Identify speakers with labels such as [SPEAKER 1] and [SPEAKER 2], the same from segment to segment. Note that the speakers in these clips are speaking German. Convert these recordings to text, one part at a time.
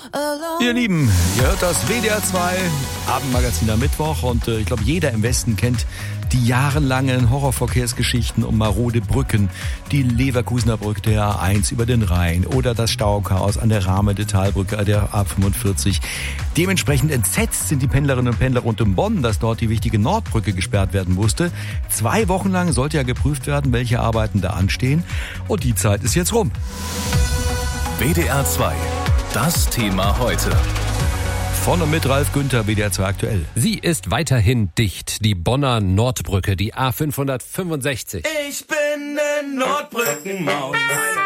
[SPEAKER 1] Ihr Lieben, ihr hört das WDR 2 Abendmagazin am Mittwoch und ich glaube, jeder im Westen kennt die jahrelangen Horrorverkehrsgeschichten um marode Brücken, die Leverkusener Brücke, der A1 über den Rhein oder das Stauchaos an der Rahme der Talbrücke, der A45. Dementsprechend entsetzt sind die Pendlerinnen und Pendler rund um Bonn, dass dort die wichtige Nordbrücke gesperrt werden musste. 2 Wochen lang sollte ja geprüft werden, welche Arbeiten da anstehen, und die Zeit ist jetzt rum.
[SPEAKER 2] WDR 2, das Thema heute.
[SPEAKER 1] Von und mit Ralf Günther, WDR 2 aktuell.
[SPEAKER 3] Sie ist weiterhin dicht, die Bonner Nordbrücke, die A565.
[SPEAKER 4] Ich bin eine Nordbrückenmaus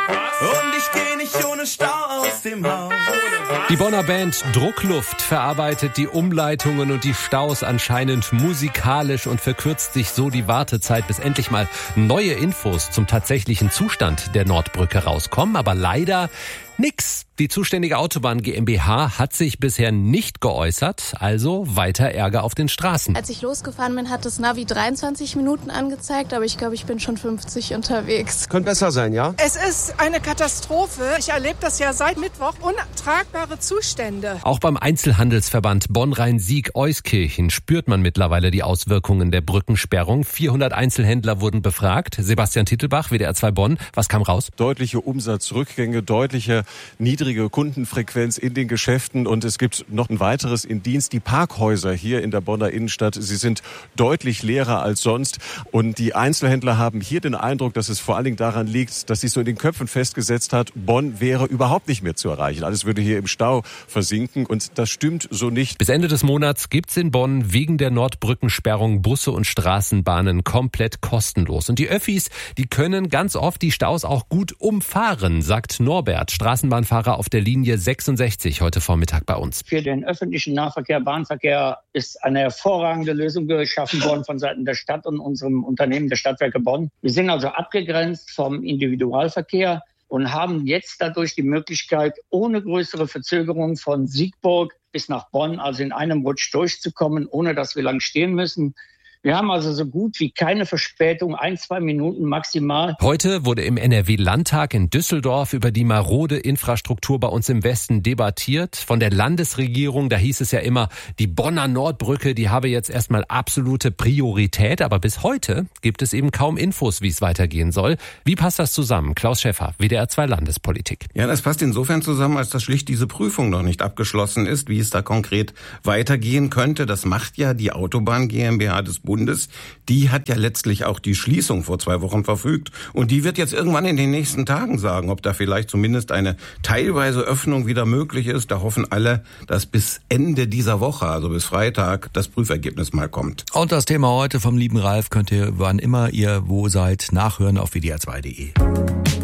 [SPEAKER 4] und ich gehe nicht ohne Stau aus dem Haus.
[SPEAKER 3] Die Bonner Band Druckluft verarbeitet die Umleitungen und die Staus anscheinend musikalisch und verkürzt sich so die Wartezeit, bis endlich mal neue Infos zum tatsächlichen Zustand der Nordbrücke rauskommen. Aber leider nix. Die zuständige Autobahn GmbH hat sich bisher nicht geäußert, also weiter Ärger auf den Straßen.
[SPEAKER 5] Als ich losgefahren bin, hat das Navi 23 Minuten angezeigt, aber ich glaube, ich bin schon 50 unterwegs.
[SPEAKER 6] Könnte besser sein, ja?
[SPEAKER 7] Es ist eine Katastrophe. Ich erlebe das ja seit Mittwoch. Untragbare Zustände.
[SPEAKER 3] Auch beim Einzelhandelsverband Bonn-Rhein-Sieg-Euskirchen spürt man mittlerweile die Auswirkungen der Brückensperrung. 400 Einzelhändler wurden befragt. Sebastian Tittelbach, WDR 2 Bonn. Was kam raus?
[SPEAKER 8] Deutliche Umsatzrückgänge, deutliche niedrige Kundenfrequenz in den Geschäften, und es gibt noch ein weiteres Indiz. Die Parkhäuser hier in der Bonner Innenstadt, sie sind deutlich leerer als sonst, und die Einzelhändler haben hier den Eindruck, dass es vor allen Dingen daran liegt, dass sich so in den Köpfen festgesetzt hat, Bonn wäre überhaupt nicht mehr zu erreichen. Alles würde hier im Stau versinken, und das stimmt so nicht.
[SPEAKER 3] Bis Ende des Monats gibt's in Bonn wegen der Nordbrückensperrung Busse und Straßenbahnen komplett kostenlos. Und die Öffis, die können ganz oft die Staus auch gut umfahren, sagt Norbert, Straßenbahnfahrer auf der Linie 66, heute Vormittag bei uns.
[SPEAKER 9] Für den öffentlichen Nahverkehr, Bahnverkehr, ist eine hervorragende Lösung geschaffen worden von Seiten der Stadt und unserem Unternehmen der Stadtwerke Bonn. Wir sind also abgegrenzt vom Individualverkehr und haben jetzt dadurch die Möglichkeit, ohne größere Verzögerung von Siegburg bis nach Bonn, also in einem Rutsch durchzukommen, ohne dass wir lang stehen müssen. Wir haben also so gut wie keine Verspätung, 1-2 Minuten maximal.
[SPEAKER 3] Heute wurde im NRW-Landtag in Düsseldorf über die marode Infrastruktur bei uns im Westen debattiert. Von der Landesregierung, da hieß es ja immer, die Bonner Nordbrücke, die habe jetzt erstmal absolute Priorität. Aber bis heute gibt es eben kaum Infos, wie es weitergehen soll. Wie passt das zusammen? Klaus Schäffer, WDR 2 Landespolitik.
[SPEAKER 10] Ja, das passt insofern zusammen, als dass schlicht diese Prüfung noch nicht abgeschlossen ist, wie es da konkret weitergehen könnte. Das macht ja die Autobahn GmbH des Bundes. Die hat ja letztlich auch die Schließung vor 2 Wochen verfügt. Und die wird jetzt irgendwann in den nächsten Tagen sagen, ob da vielleicht zumindest eine teilweise Öffnung wieder möglich ist. Da hoffen alle, dass bis Ende dieser Woche, also bis Freitag, das Prüfergebnis mal kommt.
[SPEAKER 1] Und das Thema heute vom lieben Ralf könnt ihr, wann immer ihr wo seid, nachhören auf wdr2.de.